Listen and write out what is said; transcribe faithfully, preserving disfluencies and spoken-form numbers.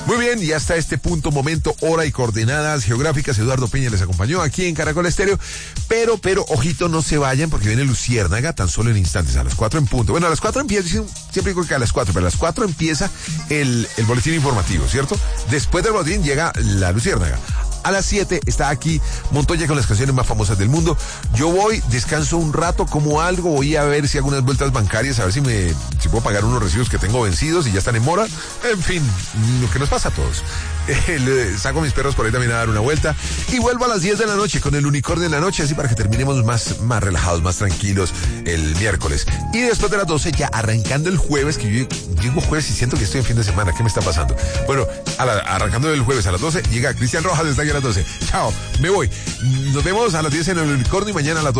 Muy bien, y hasta este punto, momento, hora y coordenadas geográficas. Eduardo Peña les acompañó aquí en Caracol Estéreo. Pero, pero, ojito, no se vayan porque viene Luciérnaga tan solo en instantes, a las cuatro en punto. Bueno, a las cuatro empieza, siempre digo que a las cuatro, pero a las cuatro empieza el, el boletín informativo, ¿cierto? Después del boletín llega la Luciérnaga. A las siete está aquí Montoya con las canciones más famosas del mundo. Yo voy, descanso un rato, como algo, voy a ver si hago unas vueltas bancarias, a ver si me si puedo pagar unos recibos que tengo vencidos y ya están en mora. En fin, lo que nos pasa a todos. Eh, le saco a mis perros por ahí también a dar una vuelta y vuelvo a las diez de la noche con el unicornio en la noche, así para que terminemos más, más relajados, más tranquilos el miércoles. Y después de las doce ya arrancando el jueves, que yo llego jueves y siento que estoy en fin de semana. ¿Qué me está pasando? Bueno, a la, arrancando el jueves a las doce llega Cristian Rojas, está aquí a las doce. Chao, me voy. Nos vemos a las diez en el unicornio y mañana a las doce.